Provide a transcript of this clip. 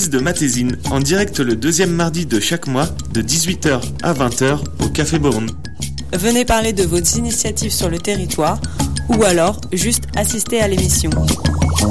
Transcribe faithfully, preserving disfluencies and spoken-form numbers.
coulisses de Matésine, en direct le deuxième mardi de chaque mois, de dix-huit heures à vingt heures, au Café Bourne. Venez parler de vos initiatives sur le territoire, ou alors juste assister à l'émission.